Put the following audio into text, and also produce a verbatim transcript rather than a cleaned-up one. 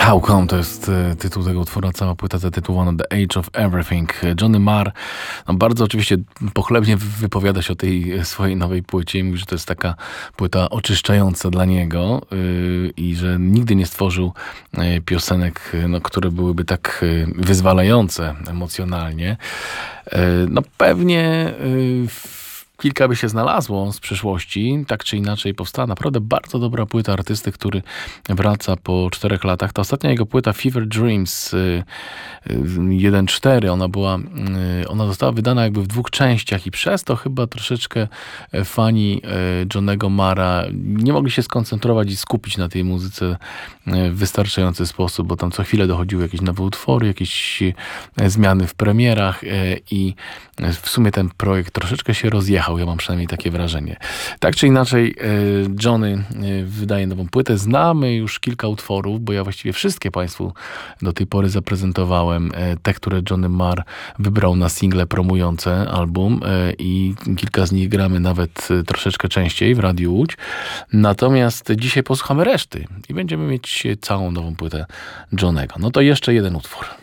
How Come to jest e, tytuł tego utworu, cała płyta zatytułowana The Age of Everything. Johnny Marr no, bardzo oczywiście pochlebnie wypowiada się o tej swojej nowej płycie. Mówi, że to jest taka płyta oczyszczająca dla niego yy, i że nigdy nie stworzył yy, piosenek, no, które byłyby tak yy, wyzwalające emocjonalnie. Yy, no pewnie yy, kilka by się znalazło z przeszłości, tak czy inaczej powstała naprawdę bardzo dobra płyta artysty, który wraca po czterech latach. Ta ostatnia jego płyta Fever Dreams jeden cztery, ona była, ona została wydana jakby w dwóch częściach i przez to chyba troszeczkę fani Johnnego Marra nie mogli się skoncentrować i skupić na tej muzyce w wystarczający sposób, bo tam co chwilę dochodziły jakieś nowe utwory, jakieś zmiany w premierach i w sumie ten projekt troszeczkę się rozjechał. Ja mam przynajmniej takie wrażenie. Tak czy inaczej, Johnny wydaje nową płytę. Znamy już kilka utworów, bo ja właściwie wszystkie Państwu do tej pory zaprezentowałem. Te, które Johnny Marr wybrał na single promujące album i kilka z nich gramy nawet troszeczkę częściej w Radiu Łódź. Natomiast dzisiaj posłuchamy reszty i będziemy mieć całą nową płytę Johnnego. No to jeszcze jeden utwór.